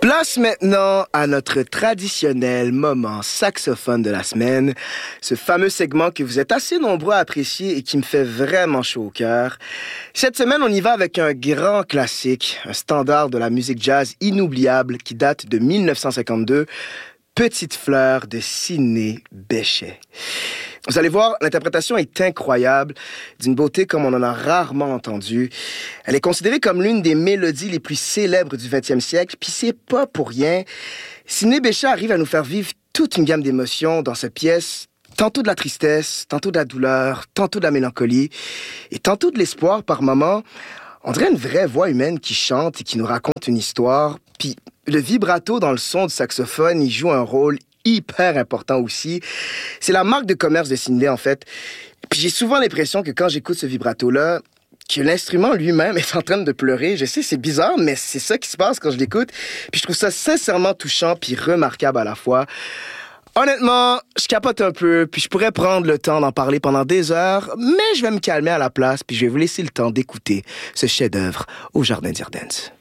Place maintenant à notre traditionnel moment saxophone de la semaine, ce fameux segment que vous êtes assez nombreux à apprécier et qui me fait vraiment chaud au cœur. Cette semaine, on y va avec un grand classique, un standard de la musique jazz inoubliable qui date de 1952, Petite fleur de Sidney Bechet. Vous allez voir, l'interprétation est incroyable, d'une beauté comme on en a rarement entendu. Elle est considérée comme l'une des mélodies les plus célèbres du 20e siècle, puis c'est pas pour rien. Sidney Bechet arrive à nous faire vivre toute une gamme d'émotions dans cette pièce, tantôt de la tristesse, tantôt de la douleur, tantôt de la mélancolie, et tantôt de l'espoir par moments. On dirait une vraie voix humaine qui chante et qui nous raconte une histoire, puis le vibrato dans le son du saxophone, il joue un rôle hyper important aussi. C'est la marque de commerce de Sidney, en fait. Puis j'ai souvent l'impression que quand j'écoute ce vibrato-là, que l'instrument lui-même est en train de pleurer. Je sais, c'est bizarre, mais c'est ça qui se passe quand je l'écoute. Puis je trouve ça sincèrement touchant puis remarquable à la fois. Honnêtement, je capote un peu, puis je pourrais prendre le temps d'en parler pendant des heures, mais je vais me calmer à la place, puis je vais vous laisser le temps d'écouter ce chef-d'œuvre au Jardin d'Irdennes.